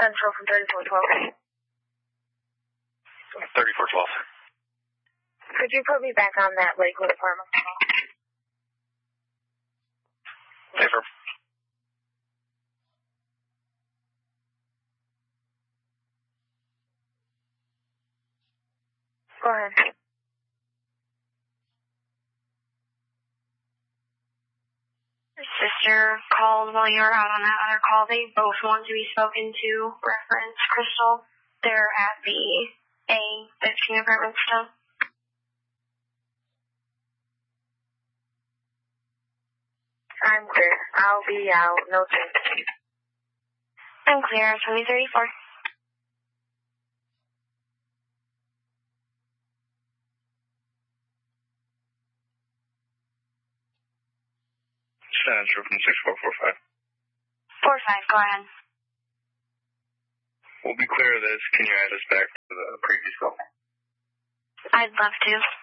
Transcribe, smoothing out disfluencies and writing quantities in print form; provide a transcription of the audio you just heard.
Central from 3412. 3412. Could you put me back on that Lakewood apartment call? Affirm. Go ahead. Sister called while you were out on that other call. They both want to be spoken to. Reference Crystal. They're at the A15 apartment still. I'm clear. I'll be out. No change. I'm clear. 2034. Central from 6445. 45, go ahead. We'll be clear of this. Can you add us back to the previous call? I'd love to.